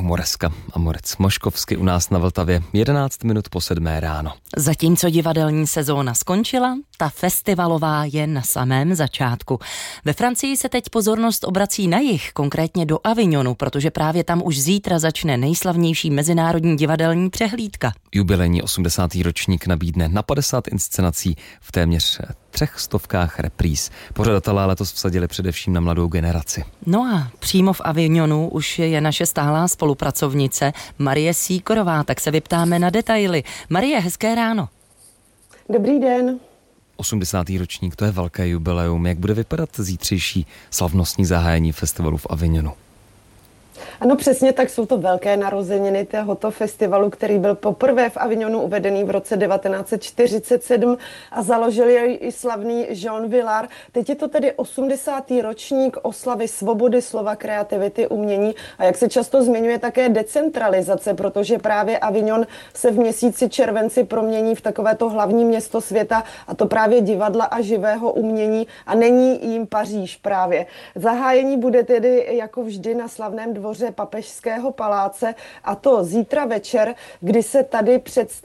humoreska Amorec Moškovsky u nás na Vltavě 11 minut po 7 ráno. Zatímco divadelní sezóna skončila, ta festivalová je na samém začátku. Ve Francii se teď pozornost obrací na jih, konkrétně do Avignonu, protože právě tam už zítra začne nejslavnější mezinárodní divadelní přehlídka. Jubilejní 80. ročník nabídne na 50 inscenací v téměř 300 repríz. Pořadatelé letos vsadili především na mladou generaci. No a přímo v Avignonu už je naše stálá spolupracovnice Marie Sýkorová, tak se vyptáme na detaily. Marie, hezké ráno. Dobrý den. 80. ročník, to je velké jubileum. Jak bude vypadat zítřejší slavnostní zahájení festivalu v Avignonu? Ano, přesně tak, jsou to velké narozeniny tohoto festivalu, který byl poprvé v Avignonu uvedený v roce 1947 a založil jej i slavný Jean Vilar. Teď je to tedy 80. ročník oslavy svobody slova, kreativity, umění a jak se často zmiňuje také decentralizace, protože právě Avignon se v měsíci červenci promění v takovéto hlavní město světa, a to právě divadla a živého umění, a není jím Paříž právě. Zahájení bude tedy jako vždy na slavném dvoře Papežského paláce, a to zítra večer, kdy se tady představí